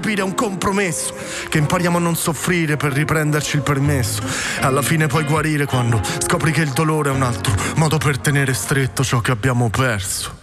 è un compromesso, che impariamo a non soffrire per riprenderci il permesso. Alla fine puoi guarire quando scopri che il dolore è un altro modo per tenere stretto ciò che abbiamo perso.